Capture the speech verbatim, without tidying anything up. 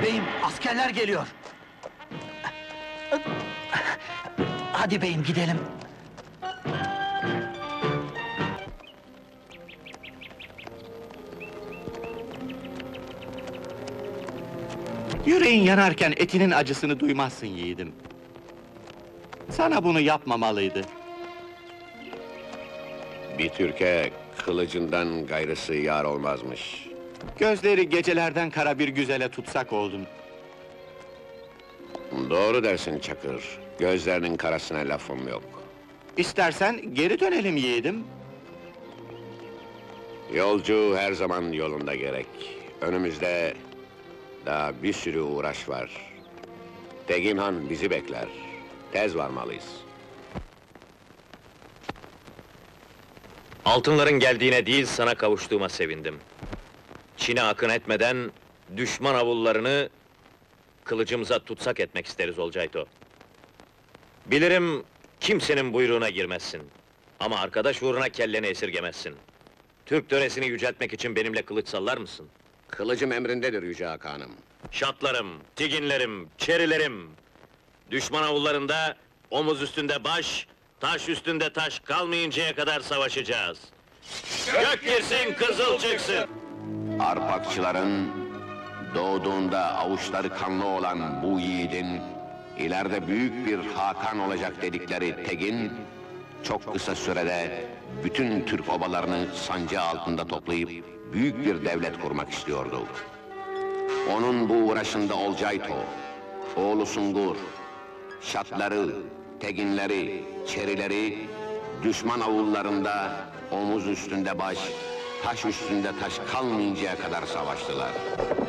Beyim, askerler geliyor! Hadi beyim, gidelim! Yüreğin yanarken etinin acısını duymazsın yiğidim. Sana bunu yapmamalıydı. Bir Türk'e kılıcından gayrısı yar olmazmış. Gözleri gecelerden kara bir güzele tutsak oldun. Doğru dersin Çakır, gözlerinin karasına lafım yok. İstersen geri dönelim yiğidim. Yolcu her zaman yolunda gerek. Önümüzde daha bir sürü uğraş var. Tegin Han bizi bekler. Tez varmalıyız. Altınların geldiğine değil, sana kavuştuğuma sevindim. Çin'e akın etmeden, düşman avullarını kılıcımıza tutsak etmek isteriz Olcayto. Bilirim, kimsenin buyruğuna girmezsin. Ama arkadaş uğruna kelleni esirgemezsin. Türk töresini yüceltmek için benimle kılıç sallar mısın? Kılıcım emrindedir Yüce Hakanım. Şatlarım, tiginlerim, çerilerim! Düşman avullarında, omuz üstünde baş, taş üstünde taş kalmayıncaya kadar savaşacağız. Gök girsin, kızıl çıksın! Arpakçıların doğduğunda avuçları kanlı olan bu yiğidin ileride büyük bir Hakan olacak dedikleri Tegin çok kısa sürede bütün Türk obalarını sancağı altında toplayıp büyük bir devlet kurmak istiyordu. Onun bu uğraşında Olcayto, oğlu Sungur, şatları, teginleri, çerileri düşman avullarında omuz üstünde baş, taş üstünde taş kalmayıncaya kadar savaştılar.